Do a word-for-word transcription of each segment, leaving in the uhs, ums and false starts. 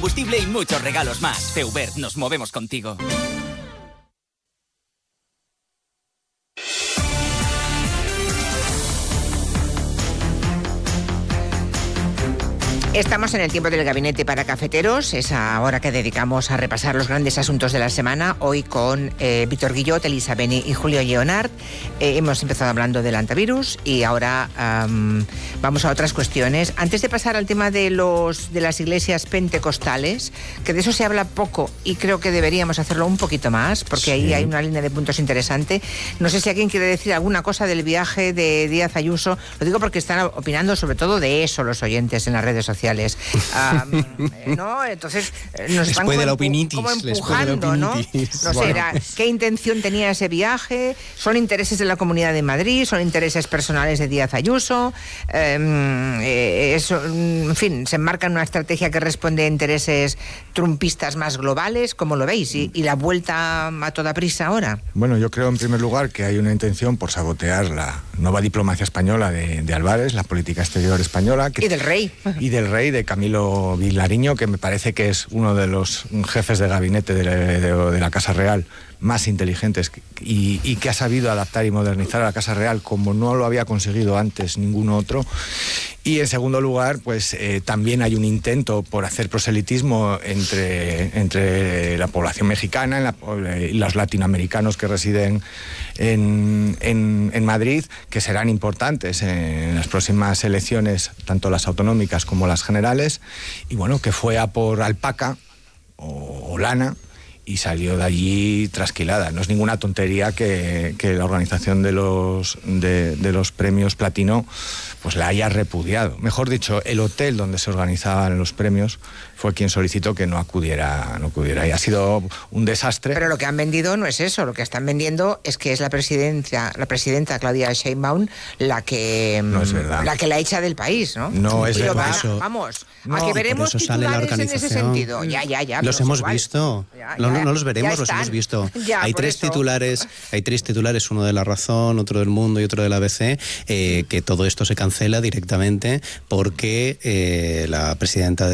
combustible y muchos regalos más. Feubert, nos movemos contigo. Estamos en el tiempo del gabinete para cafeteros, esa hora que dedicamos a repasar los grandes asuntos de la semana, hoy con eh, Víctor Guillot, Elisa Beni y Julio Lleonart. Eh, hemos empezado hablando del antivirus y ahora um, vamos a otras cuestiones. Antes de pasar al tema de, los, de las iglesias pentecostales, que de eso se habla poco y creo que deberíamos hacerlo un poquito más, porque sí. Ahí hay una línea de puntos interesante. No sé si alguien quiere decir alguna cosa del viaje de Díaz Ayuso. Lo digo porque están opinando sobre todo de eso los oyentes en las redes sociales. Um, ¿no? Entonces nos están como, la opinitis, como empujando, ¿no? No sé, bueno. Era, ¿qué intención tenía ese viaje? ¿Son intereses de la Comunidad de Madrid? ¿Son intereses personales de Díaz Ayuso? Um, eh, eso, en fin, se enmarca en una estrategia que responde a intereses trumpistas más globales, ¿cómo lo veis? ¿Y, y la vuelta a toda prisa ahora? Bueno, yo creo en primer lugar que hay una intención por sabotear la nueva diplomacia española de, de Álvarez, la política exterior española. Que, y del rey. Y del rey, de Camilo Vilariño, que me parece que es uno de los jefes de gabinete de la, de, de la Casa Real más inteligentes y, y que ha sabido adaptar y modernizar a la Casa Real como no lo había conseguido antes ningún otro. Y en segundo lugar, pues eh, también hay un intento por hacer proselitismo entre, entre la población mexicana y, la, y los latinoamericanos que residen en, en, en Madrid, que serán importantes en las próximas elecciones, tanto las autonómicas como las generales, y bueno, que fue a por alpaca o, o lana, y salió de allí trasquilada. No es ninguna tontería que, que la organización de los, de, de los premios Platino pues la haya repudiado. Mejor dicho, el hotel donde se organizaban los premios fue quien solicitó que no acudiera, no acudiera. Y ha sido un desastre. Pero lo que han vendido no es eso. Lo que están vendiendo es que es la presidenta, la presidenta Claudia Sheinbaum la que, no es verdad. la que la echa del país, ¿no? No es verdad. Eso, vamos, no, a que veremos titulares en ese sentido. Ya, ya, ya. Los hemos igual. visto. Ya, ya, no, no, no los veremos, los hemos visto. Ya, hay tres eso. titulares, hay tres titulares, uno de La Razón, otro del Mundo y otro de la A B C, eh, que todo esto se cancela directamente porque eh, la presidenta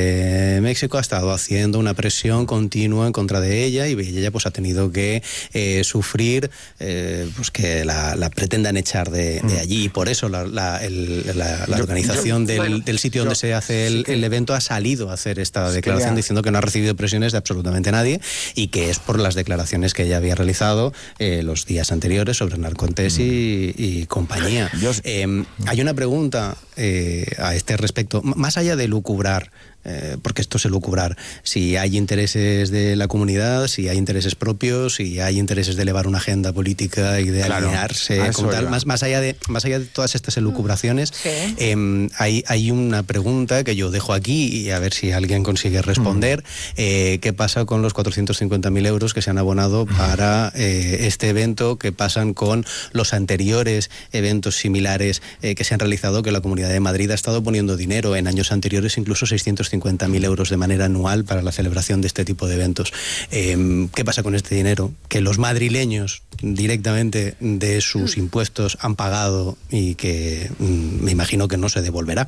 de México ha estado haciendo una presión continua en contra de ella y ella pues ha tenido que eh, sufrir eh, pues que la, la pretendan echar de, de allí, y por eso la, la, el, la, la yo, organización yo, del, bueno, del sitio yo, donde se hace el, sí el evento ha salido a hacer esta declaración sí, diciendo que no ha recibido presiones de absolutamente nadie y que es por las declaraciones que ella había realizado eh, los días anteriores sobre Narcontés mm. y, y compañía. Yo, eh, hay una pregunta eh, a este respecto, más allá de lucubrar, Eh, porque esto es elucubrar, si hay intereses de la comunidad, si hay intereses propios, si hay intereses de elevar una agenda política y de claro, alinearse con tal, más, más, allá de, más allá de todas estas elucubraciones, sí. eh, hay, hay una pregunta que yo dejo aquí y a ver si alguien consigue responder. Mm. Eh, ¿Qué pasa con los cuatrocientos cincuenta mil euros que se han abonado para eh, este evento? ¿Qué pasan con los anteriores eventos similares eh, que se han realizado, que la Comunidad de Madrid ha estado poniendo dinero en años anteriores, incluso seiscientos cincuenta mil euros de manera anual para la celebración de este tipo de eventos? Eh, ¿Qué pasa con este dinero? Que los madrileños directamente de sus impuestos han pagado y que mm, me imagino que no se devolverá.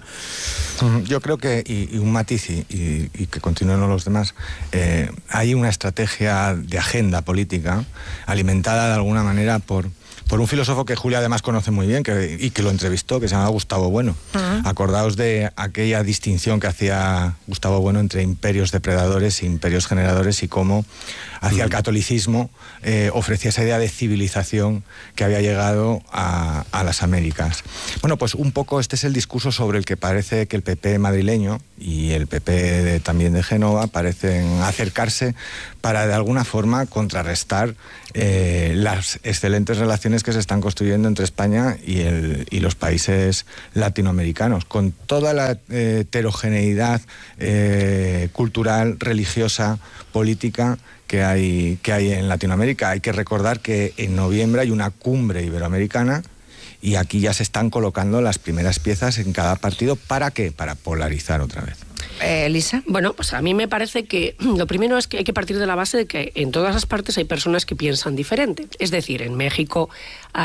Yo creo que, y, y un matiz, y, y, y que continúen los demás, eh, hay una estrategia de agenda política alimentada de alguna manera por... por un filósofo que Julia además conoce muy bien que, y que lo entrevistó, que se llama Gustavo Bueno. Uh-huh. Acordaos de aquella distinción que hacía Gustavo Bueno entre imperios depredadores e imperios generadores y cómo hacia uh-huh. el catolicismo eh, ofrecía esa idea de civilización que había llegado a, a las Américas. Bueno, pues un poco este es el discurso sobre el que parece que el P P madrileño y el P P de, también de Génova parecen acercarse para de alguna forma contrarrestar eh, las excelentes relaciones que se están construyendo entre España y, el, y los países latinoamericanos, con toda la eh, heterogeneidad eh, cultural, religiosa, política que hay, que hay en Latinoamérica. Hay que recordar que en noviembre hay una cumbre iberoamericana y aquí ya se están colocando las primeras piezas en cada partido. ¿Para qué? Para polarizar otra vez. Eh, Elisa. Bueno, pues a mí me parece que lo primero es que hay que partir de la base de que en todas las partes hay personas que piensan diferente. Es decir, en México